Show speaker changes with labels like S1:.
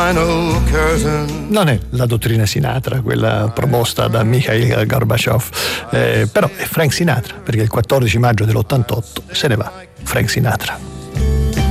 S1: final curtain.
S2: Non è la dottrina Sinatra, quella proposta da Mikhail Gorbachev, però è Frank Sinatra, perché il 14 maggio dell'88 se ne va Frank Sinatra.